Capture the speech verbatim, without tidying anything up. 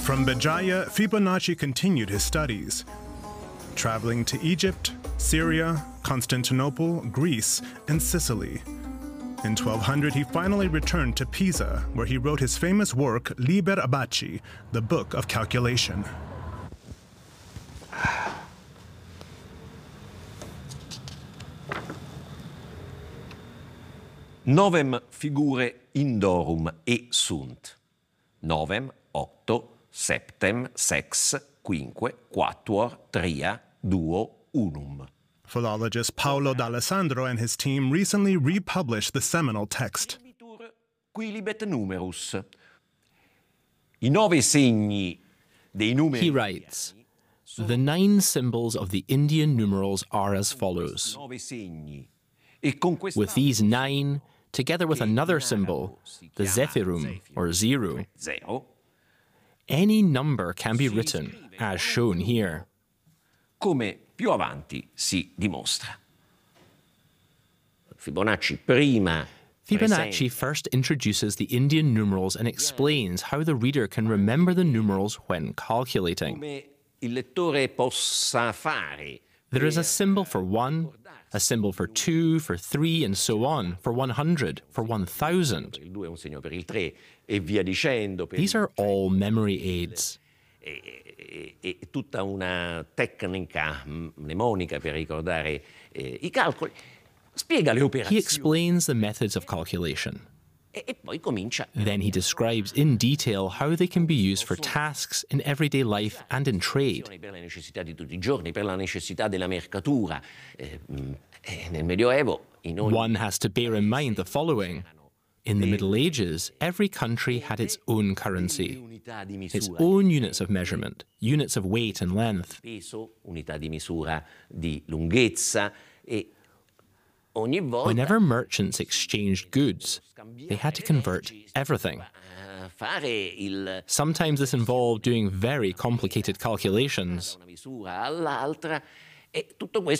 From Béjaïa, Fibonacci continued his studies, traveling to Egypt, Syria, Constantinople, Greece, and Sicily. In twelve hundred, he finally returned to Pisa, where he wrote his famous work, Liber Abaci, the Book of Calculation. Novem figure indorum e sunt. Novem, octo, septem, sex, quinque, quatuor, tria, duo, unum. Philologist Paolo D'Alessandro and his team recently republished the seminal text. Qui libet numerus. I nove segni dei numeri. He writes, the nine symbols of the Indian numerals are as follows. With these nine, together with another symbol, the zephyrum or zero, any number can be written as shown here. Come più avanti si dimostra. Fibonacci prima Fibonacci first introduces the Indian numerals and explains how the reader can remember the numerals when calculating. come il lettore possa fare. There is a symbol for one, a symbol for two, for three, and so on, for one hundred, for one thousand. Il due è un segno per il tre e via dicendo. Per These are all memory aids. È, è, è tutta una tecnica mnemonica per ricordare eh, i calcoli. Spiega le He operazioni explains the methods of calculation. e, e poi comincia. Then he describes in detail how they can be used for tasks in everyday life and in trade. Per le necessità di tutti i giorni, per la necessità della mercatura. Eh, eh, nel Medioevo, in ogni... One has to bear in mind the following. In the Middle Ages, every country had its own currency, unità di its misura. own units of measurement, units of weight and length. Peso, unità di misura di lunghezza e ogni volta Whenever merchants exchanged goods, they had to convert everything. eh, fare il Sometimes this involved doing very complicated calculations. una misura all'altra e tutto questo